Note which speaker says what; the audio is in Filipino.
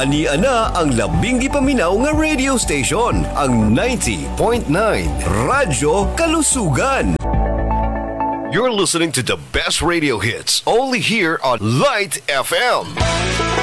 Speaker 1: Ani-ana ang labing gipaminaw nga radio station, ang 90.9 Radyo Kalusugan. You're listening to the best radio hits only here on Light FM.